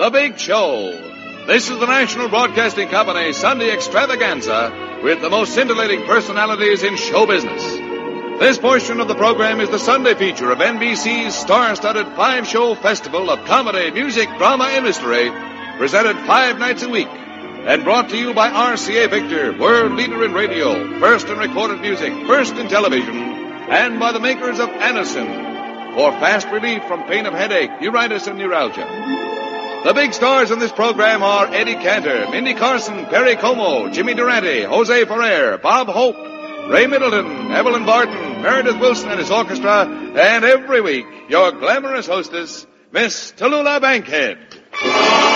The Big Show. This is the National Broadcasting Company Sunday Extravaganza with the most scintillating personalities in show business. This portion of the program is the Sunday feature of NBC's star-studded 5-show festival of comedy, music, drama, and mystery, presented 5 nights a week, and brought to you by RCA Victor, world leader in radio, first in recorded music, first in television, and by the makers of Anacin, for fast relief from pain of headache, neuritis, and neuralgia. The big stars in this program are Eddie Cantor, Mindy Carson, Perry Como, Jimmy Durante, Jose Ferrer, Bob Hope, Ray Middleton, Evelyn Barton, Meredith Wilson and his orchestra, and every week, your glamorous hostess, Miss Tallulah Bankhead.